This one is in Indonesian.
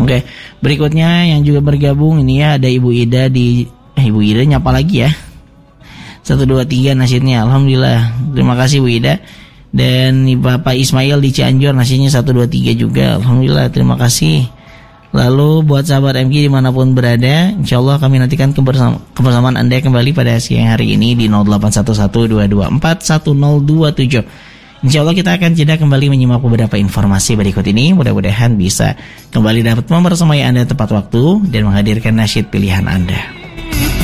Oke, berikutnya yang juga bergabung ini ya ada Ibu Ida Ibu Ida nyapa lagi ya. 1, 2, 3 nasyidnya. Alhamdulillah. Terima kasih Bu Ida. Dan Bapak Ismail di Cianjur nasyidnya 1, 2, 3 juga. Alhamdulillah, terima kasih. Lalu buat sahabat MG dimanapun berada, insyaallah kami nantikan kebersamaan Anda kembali pada siang hari ini di 081122411027. Insyaallah kita akan jeda kembali menyimak beberapa informasi berikut ini. Mudah-mudahan bisa kembali dapat membersamai Anda tepat waktu dan menghadirkan nasyid pilihan Anda.